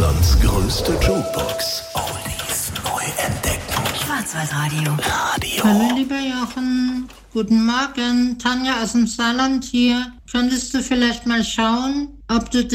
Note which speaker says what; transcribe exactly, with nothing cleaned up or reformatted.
Speaker 1: Deutschlands größte Jukebox. Oldies neu entdecken.
Speaker 2: Schwarzwaldradio.
Speaker 1: Radio.
Speaker 3: Hallo lieber Jochen, guten Morgen. Tanja aus dem Saarland hier. Könntest du vielleicht mal schauen, ob du